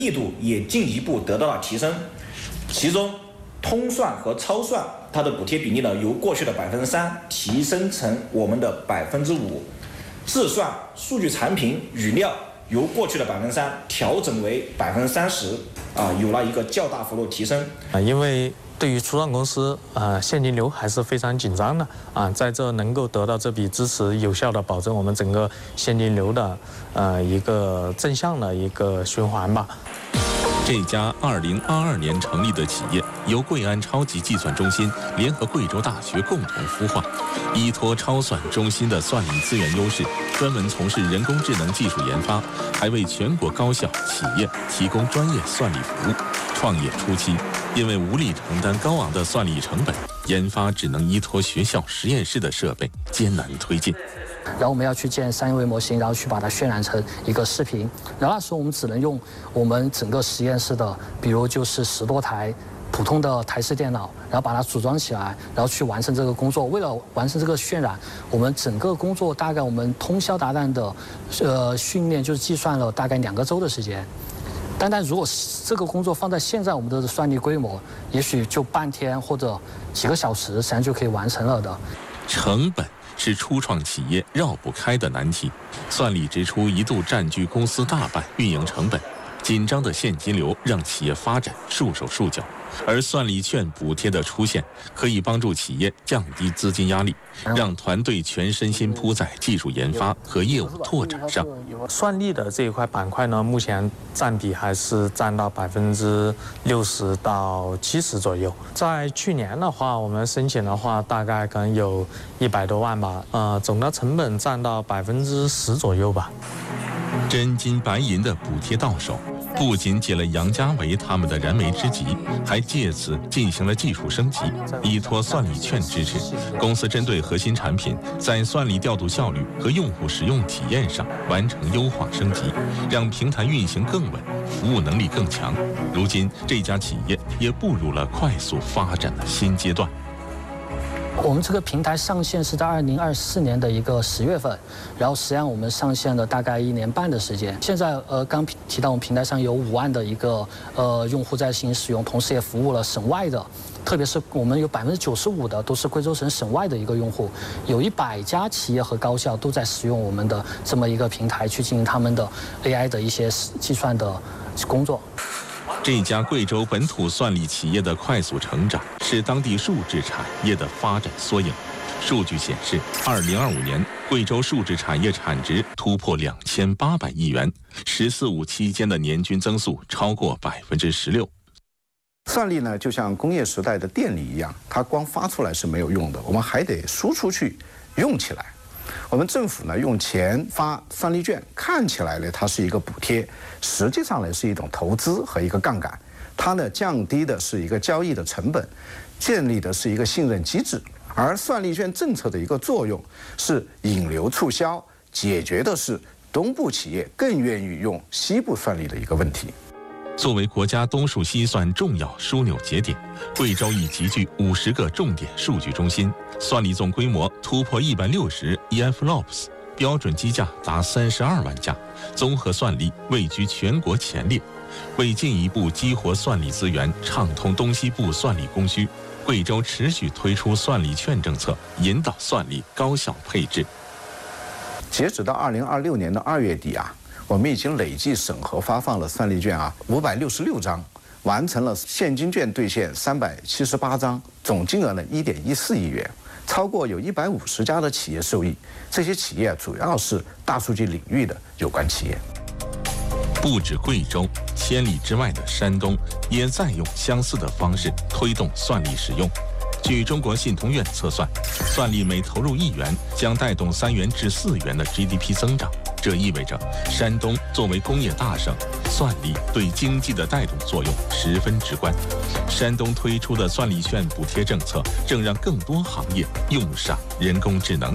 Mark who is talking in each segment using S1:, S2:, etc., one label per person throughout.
S1: 力度也进一步得到了提升。其中，通算和超算它的补贴比例呢，由过去的3%提升成我们的5%。自算、数据产品、语料由过去的3%调整为30%，有了一个较大幅度提升。
S2: 因为对于初创公司，现金流还是非常紧张的在这能够得到这笔支持，有效的保证我们整个现金流的一个正向的一个循环吧。
S3: 这家2022年成立的企业由贵安超级计算中心联合贵州大学共同孵化，依托超算中心的算力资源优势，专门从事人工智能技术研发，还为全国高校、企业提供专业算力服务。创业初期，因为无力承担高昂的算力成本，研发只能依托学校实验室的设备，艰难推进。
S4: 然后我们要去建3维模型，然后去把它渲染成一个视频。然后那时候我们只能用我们整个实验室的，比如就是10多台普通的台式电脑，然后把它组装起来，然后去完成这个工作。为了完成这个渲染，我们整个工作大概我们通宵达旦的训练，就是计算了大概2个周的时间。但如果这个工作放在现在我们的算力规模，也许就半天或者几个小时，实际上就可以完成了的。
S3: 成本是初创企业绕不开的难题，算力支出一度占据公司大半运营成本，紧张的现金流让企业发展束手束脚。而算力券补贴的出现，可以帮助企业降低资金压力，让团队全身心扑在技术研发和业务拓展上。
S2: 算力的这一块板块呢，目前占比还是占到60%到70%左右。在去年的话，我们申请的话，大概可能有100多万吧，总的成本占到10%左右吧。
S3: 真金白银的补贴到手，不仅解了杨家维他们的燃眉之急，还借此进行了技术升级。依托算力券支持，公司针对核心产品在算力调度效率和用户使用体验上完成优化升级，让平台运行更稳，服务能力更强。如今，这家企业也步入了快速发展的新阶段。
S4: 我们这个平台上线是在2024年的一个10月份，然后实际上我们上线了大概1年半的时间。现在刚提到我们平台上有5万的一个用户在进行使用，同时也服务了省外的，特别是我们有95%的都是贵州省外的一个用户，有100家企业和高校都在使用我们的这么一个平台去进行他们的 AI 的一些计算的工作。
S3: 这家贵州本土算力企业的快速成长，是当地数字产业的发展缩影。数据显示，2025年贵州数字产业产值突破2800亿元，“10四5”期间的年均增速超过16%。
S5: 算力呢，就像工业时代的电力一样，它光发出来是没有用的，我们还得输出去，用起来。我们政府呢用钱发算力券，看起来呢它是一个补贴，实际上呢是一种投资和一个杠杆。它呢降低的是一个交易的成本，建立的是一个信任机制。而算力券政策的一个作用是引流促销，解决的是东部企业更愿意用西部算力的一个问题。
S3: 作为国家东数西算重要枢纽节点，贵州已集聚50个重点数据中心，算力总规模突破160 EFLOPS， 标准机架达32万架，综合算力位居全国前列。为进一步激活算力资源，畅通东西部算力供需，贵州持续推出算力券政策，引导算力高效配置。
S5: 截止到2026年的2月底我们已经累计审核发放了算力券566张，完成了现金券兑现378张，总金额呢1.14亿元，超过有150家的企业受益。这些企业主要是大数据领域的有关企业。
S3: 不止贵州，千里之外的山东也在用相似的方式推动算力使用。据中国信通院测算，算力每投入1元将带动3元至4元的 GDP 增长。这意味着山东作为工业大省，算力对经济的带动作用十分直观。山东推出的算力券补贴政策，正让更多行业用上人工智能。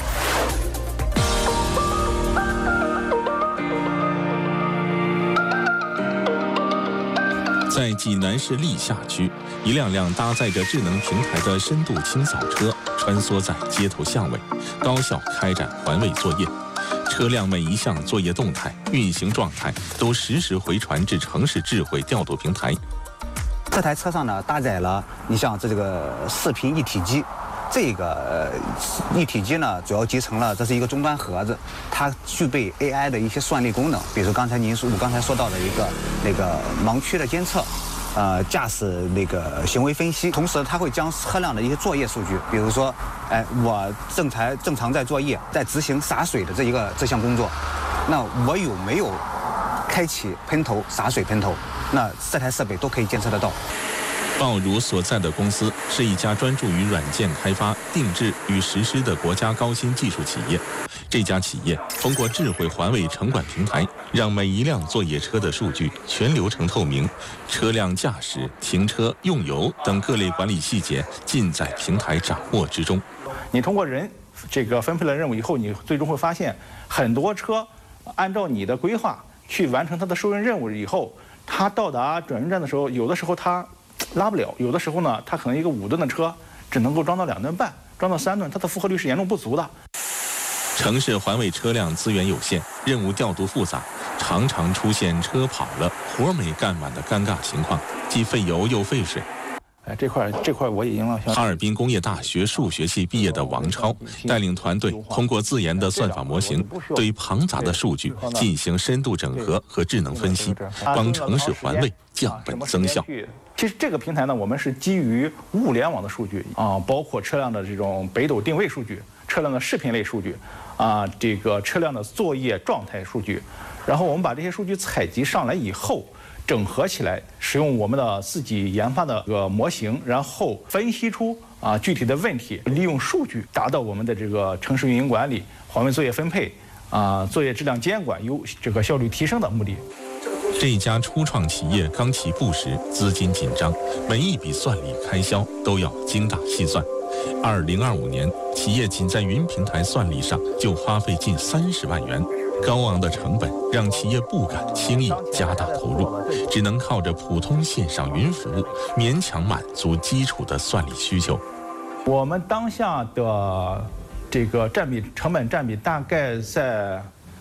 S3: 在济南市历下区，一辆辆搭载着智能平台的深度清扫车穿梭在街头巷尾，高效开展环卫作业。 车辆每一项作业动态、运行状态都实时回传至城市智慧调度平台。
S6: 这台车上呢搭载了你像这个视频一体机。这个一体机呢，主要集成了，这是一个终端盒子，它具备 AI 的一些算力功能，比如刚才我刚才说到的一个那个盲区的监测，驾驶那个行为分析，同时它会将车辆的一些作业数据，比如说，我正常在作业，在执行洒水的这项工作，那我有没有开启喷头洒水喷头？那这台设备都可以监测得到。
S3: 鲍如所在的公司是一家专注于软件开发、定制与实施的国家高新技术企业。这家企业通过智慧环卫城管平台，让每一辆作业车的数据全流程透明，车辆驾驶、停车、用油等各类管理细节尽在平台掌握之中。
S1: 你通过人这个分配了任务以后，你最终会发现，很多车按照你的规划去完成它的收运任务以后，它到达转运站的时候，有的时候它拉不了，有的时候呢，它可能一个5吨的车只能够装到2吨半，装到3吨，它的负荷率是严重不足的。
S3: 城市环卫车辆资源有限，任务调度复杂，常常出现车跑了活没干完的尴尬情况，既费油又费水。
S1: 这块我已经了。
S3: 哈尔滨工业大学数学系毕业的王超带领团队，通过自研的算法模型，对庞杂的数据进行深度整合和智能分析，帮城市环卫降本增效。
S1: 其实这个平台呢，我们是基于物联网的数据包括车辆的这种北斗定位数据、车辆的视频类数据这个车辆的作业状态数据，然后我们把这些数据采集上来以后，整合起来，使用我们的自己研发的模型，然后分析出具体的问题，利用数据达到我们的这个城市运营管理、环卫作业分配作业质量监管这个效率提升的目的。
S3: 这家初创企业刚起步时资金紧张，每一笔算力开销都要精打细算。2025年，企业仅在云平台算力上就花费近30万元。高昂的成本让企业不敢轻易加大投入，只能靠着普通线上云服务勉强满足基础的算力需求。
S1: 我们当下的这个成本占比大概在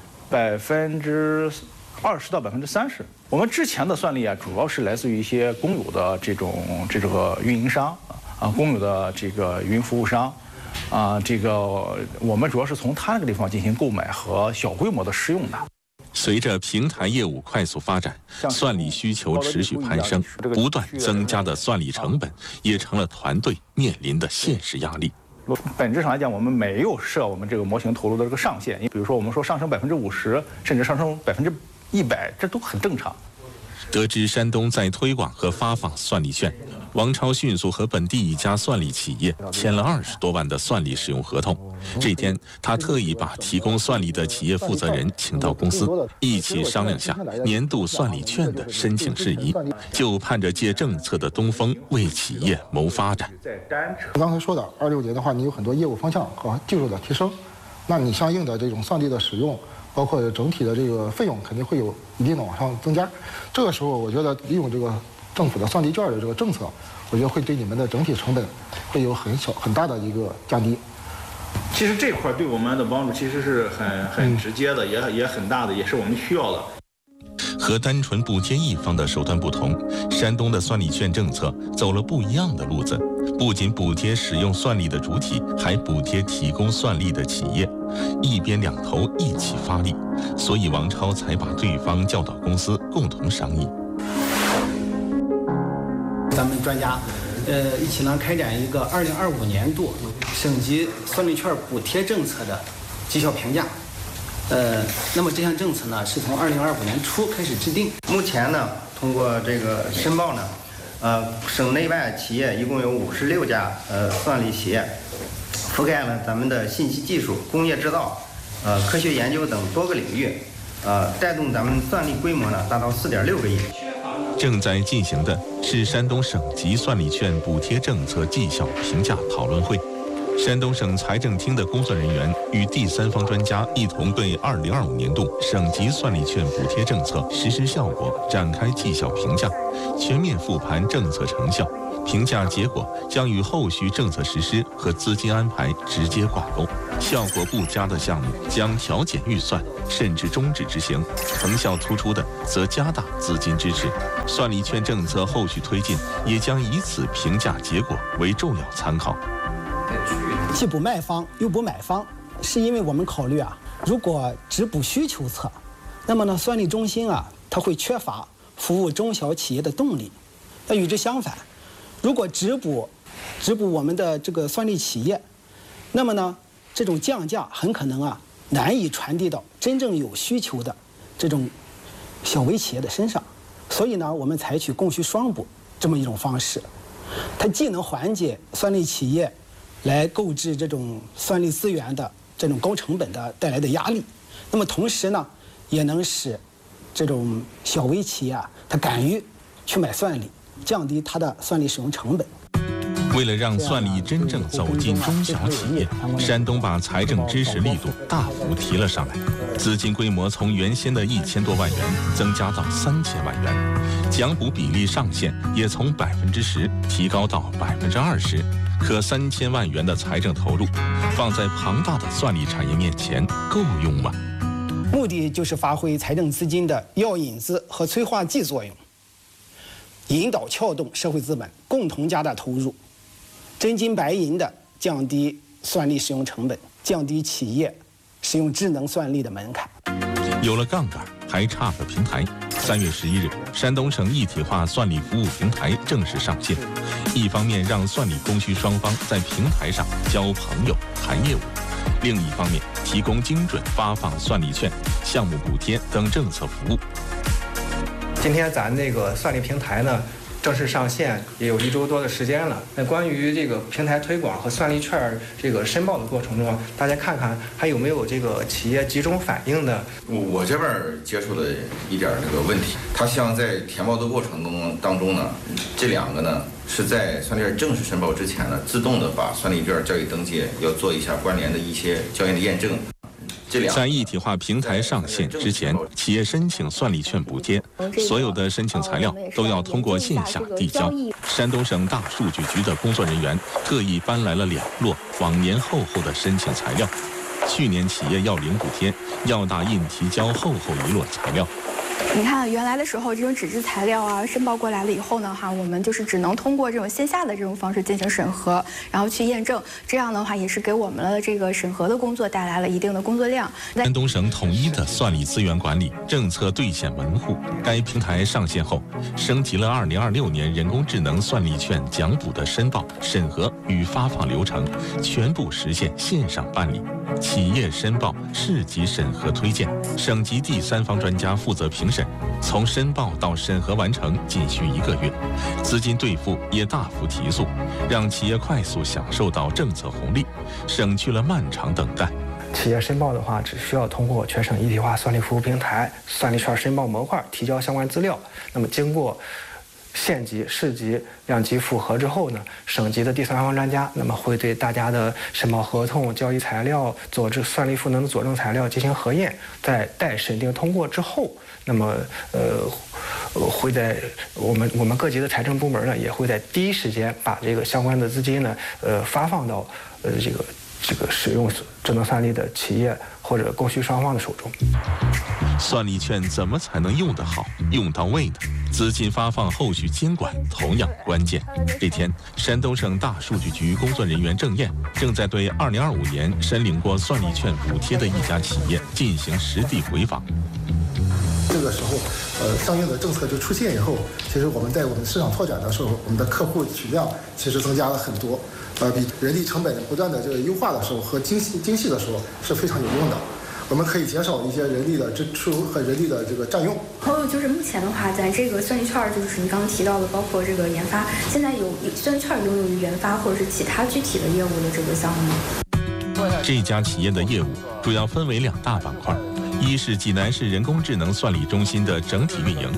S1: 20%到30%。我们之前的算力主要是来自于一些公有的这个运营商公有的这个云服务商。这个我们主要是从他那个地方进行购买和小规模的试用的。
S3: 随着平台业务快速发展，算力需求持续攀升，不断增加的算力成本也成了团队面临的现实压力。
S1: 本质上来讲，我们没有设我们这个模型投入的这个上限，比如说我们说上升50%，甚至上升100%，这都很正常。
S3: 得知山东在推广和发放算力券，王超迅速和本地一家算力企业签了20多万的算力使用合同。这天，他特意把提供算力的企业负责人请到公司，一起商量下年度算力券的申请事宜，就盼着借政策的东风为企业谋发展。
S7: 刚才说的26年的话，你有很多业务方向和技术的提升，那你相应的这种算力的使用，包括整体的这个费用肯定会有一定的往上增加。这个时候，我觉得利用这个政府的算力券的这个政策，我觉得会对你们的整体成本会有很大的一个降低。
S1: 其实这块对我们的帮助其实是很直接的，也很大的，也是我们需要的。
S3: 和单纯补贴一方的手段不同，山东的算力券政策走了不一样的路子，不仅补贴使用算力的主体，还补贴提供算力的企业，一边两头一起发力，所以王超才把对方叫到公司共同商议。
S8: 咱们专家一起呢开展一个2025年度省级算力券补贴政策的绩效评价。那么这项政策呢是从2025年初开始制定。
S9: 目前呢，通过这个申报呢，省内外企业一共有56家算力企业，覆盖了咱们的信息技术、工业制造、科学研究等多个领域，带动咱们算力规模呢达到4.6个亿。
S3: 正在进行的是山东省级算力券补贴政策绩效评价讨论会。 山东省财政厅的工作人员与第三方专家一同对2025年度省级算力券补贴政策实施效果展开绩效评价，全面复盘政策成效。评价结果将与后续政策实施和资金安排直接挂钩，效果不佳的项目将调减预算，甚至终止执行；成效突出的则加大资金支持。算力券政策后续推进也将以此评价结果为重要参考。
S10: 既补卖方又补买方，是因为我们考虑如果只补需求侧，那么呢，算力中心它会缺乏服务中小企业的动力。那与之相反，如果只补我们的这个算力企业，那么呢，这种降价很可能难以传递到真正有需求的这种小微企业的身上。所以呢，我们采取供需双补这么一种方式，它既能缓解算力企业来购置这种算力资源的这种高成本的带来的压力，那么同时呢，也能使这种小微企业它敢于去买算力，降低它的算力使用成本。
S3: 为了让算力真正走进中小企业，山东把财政支持力度大幅提了上来，资金规模从原先的1000多万元增加到3000万元，奖补比例上限也从10%提高到20%。可3000万元的财政投入，放在庞大的算力产业面前，够用吗？
S10: 目的就是发挥财政资金的药引子和催化剂作用，引导撬动社会资本共同加大投入，真金白银的降低算力使用成本，降低企业使用智能算力的门槛。
S3: 有了杠杆，还差个平台。3月11日，山东省一体化算力服务平台正式上线。一方面让算力供需双方在平台上交朋友、谈业务；另一方面提供精准发放算力券、项目补贴等政策服务。
S11: 今天咱这个算力平台呢，正式上线也有1周多的时间了。那关于这个平台推广和算力券这个申报的过程中，大家看看还有没有这个企业集中反映的？
S12: 我这边接触的一点这个问题，它像在填报的过程当中呢，这2个呢是在算力券正式申报之前呢，自动的把算力券交易登记要做一下关联的一些交易的验证。
S3: 在一体化平台上线之前，企业申请算力券补贴，所有的申请材料都要通过线下递交。山东省大数据局的工作人员特意搬来了2摞往年厚厚的申请材料。去年企业要领补贴，要打印提交厚厚1摞材料。
S13: 你看，原来的时候这种纸质材料申报过来了以后呢，我们就是只能通过这种线下的这种方式进行审核，然后去验证。这样的话，也是给我们的这个审核的工作带来了一定的工作量。
S3: 山东省统一的算力资源管理政策兑现门户，该平台上线后，升级了2026年人工智能算力券奖补的申报、审核与发放流程，全部实现线上办理。企业申报、市级审核推荐，省级第三方专家负责评审，从申报到审核完成仅需1个月，资金兑付也大幅提速，让企业快速享受到政策红利，省去了漫长等待。
S11: 企业申报的话，只需要通过全省一体化算力服务平台算力券申报模块提交相关资料，那么经过县级、市级2级复核之后呢，省级的第三方专家那么会对大家的申报合同、交易材料、算力赋能的佐证材料进行核验，在待审定通过之后，那么会在我们各级的财政部门呢，也会在第一时间把这个相关的资金呢发放到这个使用智能算力的企业或者供需双方的手中。
S3: 算力券怎么才能用得好、用到位呢？资金发放后续监管同样关键。这天，山东省大数据局工作人员郑燕正在对2025年申领过算力券补贴的一家企业进行实地回访。
S7: 这个时候，相应的政策就出现以后，其实我们在我们市场拓展的时候，我们的客户取量其实增加了很多，比人力成本不断的这个优化的时候和精细的时候是非常有用的。我们可以减少一些人力的支出和人力的这个占用。
S13: 还有就是目前的话，咱这个算力券就是你刚刚提到的，包括这个研发，现在有算力券拥有于研发或者是其他具体的业务的这个项目吗？
S3: 这家企业的业务主要分为2大板块，一是济南市人工智能算力中心的整体运营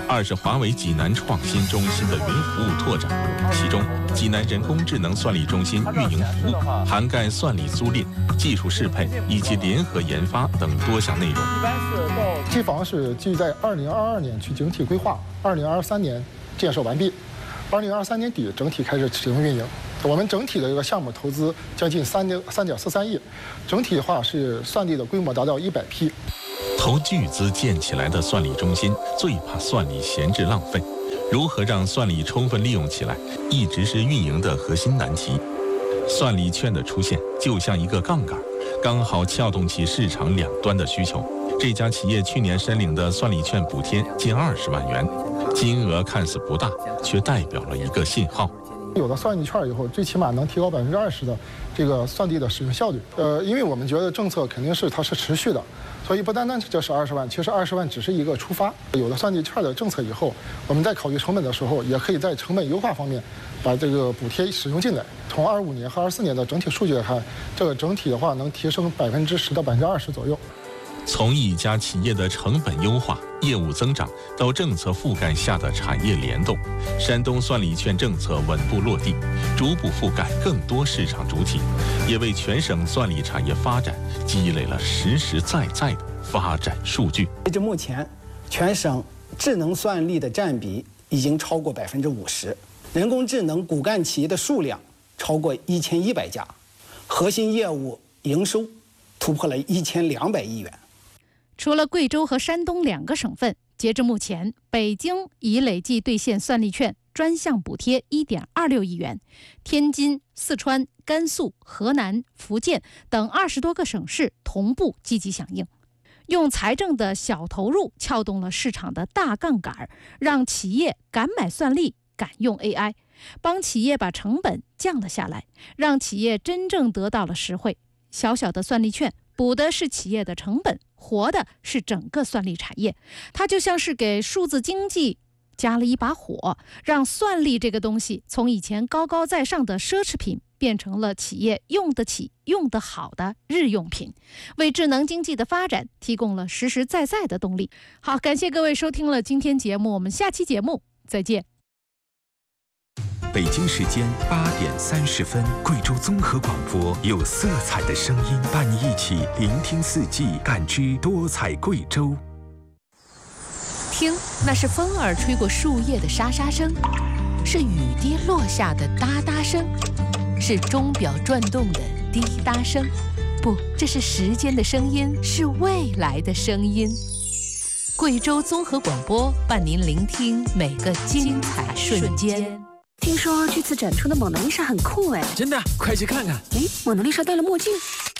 S3: 二是华为济南创新中心的云服务拓展，其中济南人工智能算力中心运营服务涵盖算力租赁、技术适配以及联合研发等多项内容。
S7: 机房是基于在2022年去整体规划，2023年建设完毕，2023年底整体开始启动运营。我们整体的这个项目投资将近3.43亿，整体的话是算力的规模达到100批。
S3: 投巨资建起来的算力中心，最怕算力闲置浪费。如何让算力充分利用起来，一直是运营的核心难题。算力券的出现就像一个杠杆，刚好撬动起市场两端的需求。这家企业去年申领的算力券补贴近20万元，金额看似不大，却代表了一个信号。
S7: 有了算力券以后，最起码能提高20%的这个算力的使用效率。因为我们觉得政策肯定是它是持续的，所以不单单就是20万，其实20万只是一个出发。有了算力券的政策以后，我们在考虑成本的时候，也可以在成本优化方面把这个补贴使用进来。从25年和24年的整体数据来看，这个整体的话能提升10%到20%左右。
S3: 从一家企业的成本优化、业务增长到政策覆盖下的产业联动，山东算力券政策稳步落地，逐步覆盖更多市场主体，也为全省算力产业发展积累了实实在在的发展数据。
S10: 截至目前，全省智能算力的占比已经超过50%，人工智能骨干企业的数量超过1100家，核心业务营收突破了1200亿元。
S14: 除了贵州和山东2个省份，截至目前，北京已累计兑现算力券专项补贴1.26亿元，天津、四川、甘肃、河南、福建等20多个省市同步积极响应，用财政的小投入撬动了市场的大杠杆，让企业敢买算力、敢用 AI， 帮企业把成本降了下来，让企业真正得到了实惠。小小的算力券补的是企业的成本，活的是整个算力产业。它就像是给数字经济加了一把火，让算力这个东西从以前高高在上的奢侈品变成了企业用得起、用得好的日用品，为智能经济的发展提供了实实在在的动力。好，感谢各位收听了今天节目，我们下期节目再见。
S15: 北京时间8点30分，贵州综合广播有色彩的声音，伴你一起聆听四季，感知多彩贵州。
S16: 听，那是风儿吹过树叶的沙沙声，是雨滴落下的哒哒声，是钟表转动的滴答声。不，这是时间的声音，是未来的声音。贵州综合广播伴您聆听每个精彩瞬间。
S17: 听说这次展出的蒙娜丽莎很酷哎！
S18: 真的，快去看看！
S17: 哎，蒙娜丽莎戴了墨镜。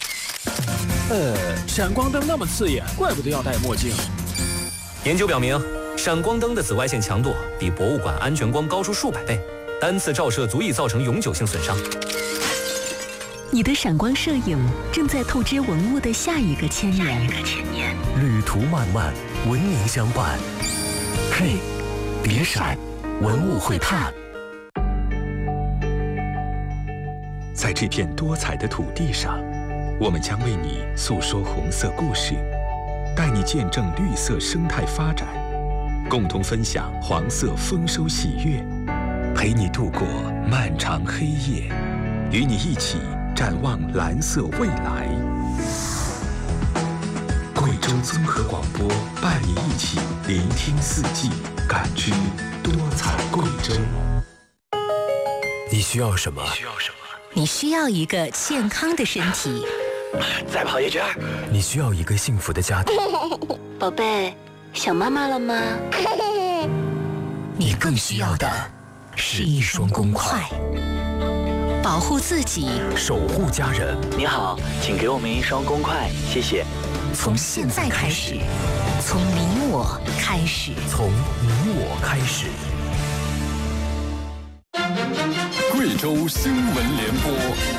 S18: 闪光灯那么刺眼，怪不得要戴墨镜。
S19: 研究表明，闪光灯的紫外线强度比博物馆安全光高出数百倍，单次照射足以造成永久性损伤。
S17: 你的闪光摄影正在透支文物的下一个千年。
S15: 旅途漫漫，文明相伴。嘿，别闪，文物会探。在这片多彩的土地上，我们将为你诉说红色故事，带你见证绿色生态发展，共同分享黄色丰收喜悦，陪你度过漫长黑夜，与你一起展望蓝色未来。贵州综合广播伴你一起聆听四季，感知多彩贵州。
S20: 你需要什么？
S17: 你需要一个健康的身体。
S20: 再跑一圈。你需要一个幸福的家庭。
S17: 宝贝，想妈妈了吗？
S20: 你更需要的是一双公筷。
S17: 保护自己，
S20: 守护家人。
S21: 你好，请给我们一双公筷，谢谢。
S17: 从现在开始，从你我开始，
S20: 从你我开始。
S22: 贵州新闻联播。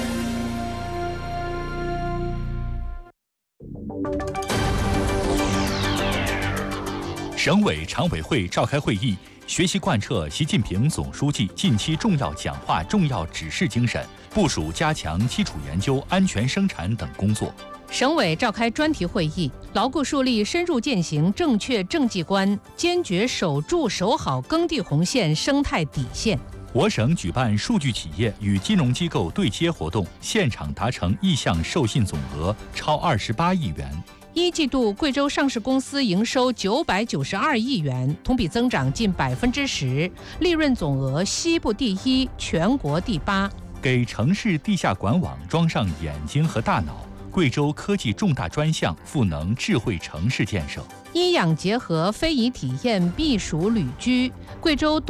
S23: 省委常委会召开会议，学习贯彻习近平总书记近期重要讲话重要指示精神，部署加强基础研究、安全生产等工作。
S14: 省委召开专题会议，牢固树立深入践行正确政绩观，坚决守住守好耕地红线生态底线。
S23: 我省举办数据企业与金融机构对接活动，现场达成意向授信总额超28亿元。
S14: 一季度贵州上市公司营收992亿元，同比增长近10%，利润总额西部第一，全国第8。
S23: 给城市地下管网装上眼睛和大脑，贵州科技重大专项赋能智慧城市建设。
S14: 医养结合非遗体验避暑旅居，贵州